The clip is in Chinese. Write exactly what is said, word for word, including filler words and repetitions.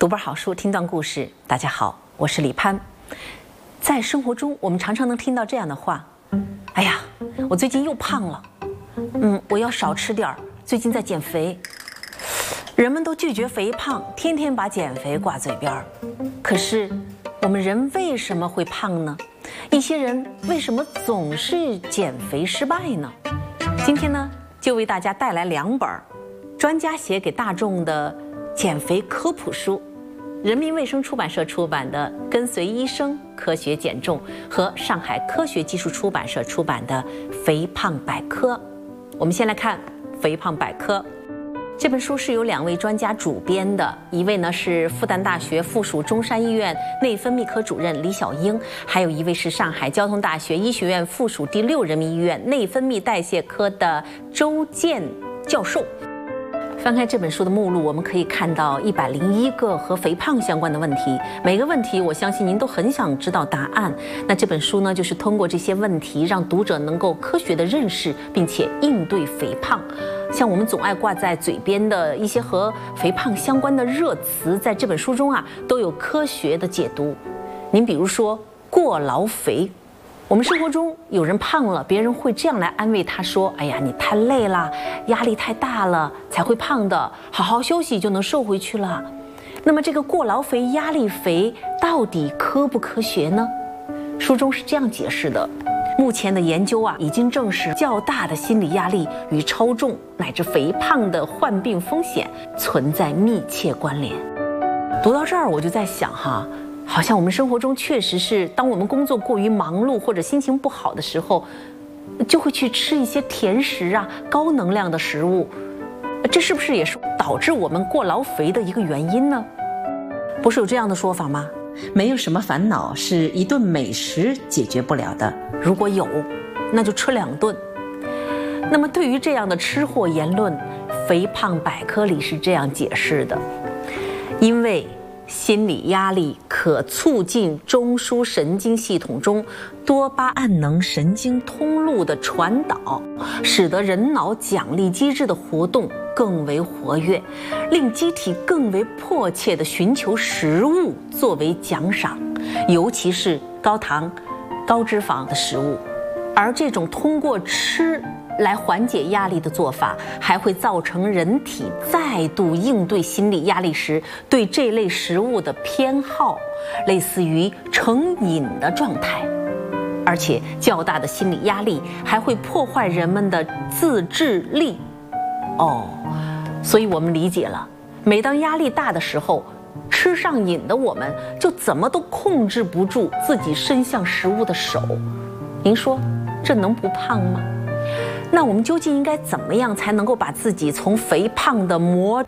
读本好书，听段故事。大家好，我是李攀。在生活中，我们常常能听到这样的话：“哎呀，我最近又胖了，嗯，我要少吃点儿，最近在减肥。”人们都拒绝肥胖，天天把减肥挂嘴边儿。可是，我们人为什么会胖呢？一些人为什么总是减肥失败呢？今天呢，就为大家带来两本专家写给大众的减肥科普书。人民卫生出版社出版的《跟随医生科学减重》和上海科学技术出版社出版的《肥胖百科》。我们先来看《肥胖百科》这本书是由两位专家主编的，一位呢是复旦大学附属中山医院内分泌科主任李小英，还有一位是上海交通大学医学院附属第六人民医院内分泌代谢科的周健教授。翻开这本书的目录，我们可以看到一百零一个和肥胖相关的问题，每个问题我相信您都很想知道答案。那这本书呢，就是通过这些问题，让读者能够科学的认识并且应对肥胖。像我们总爱挂在嘴边的一些和肥胖相关的热词，在这本书中啊，都有科学的解读。您比如说过劳肥。我们生活中有人胖了，别人会这样来安慰他说：“哎呀，你太累了，压力太大了，才会胖的，好好休息就能瘦回去了。”那么这个过劳肥、压力肥到底科不科学呢？书中是这样解释的：目前的研究啊，已经证实较大的心理压力与超重乃至肥胖的患病风险存在密切关联。读到这儿，我就在想哈。好像我们生活中确实是，当我们工作过于忙碌或者心情不好的时候，就会去吃一些甜食啊、高能量的食物，这是不是也是导致我们过劳肥的一个原因呢？不是有这样的说法吗？ 没有什么烦恼是一顿美食解决不了的， 如果有，那就吃两顿。那么对于这样的吃货言论，《肥胖百科》里是这样解释的：因为心理压力可促进中枢神经系统中多巴胺能神经通路的传导，使得人脑奖励机制的活动更为活跃，令机体更为迫切地寻求食物作为奖赏，尤其是高糖、高脂肪的食物。而这种通过吃来缓解压力的做法，还会造成人体再度应对心理压力时对这类食物的偏好，类似于成瘾的状态。而且较大的心理压力还会破坏人们的自制力。哦，所以我们理解了，每当压力大的时候，吃上瘾的我们就怎么都控制不住自己伸向食物的手。您说这能不胖吗？那我们究竟应该怎么样才能够把自己从肥胖的魔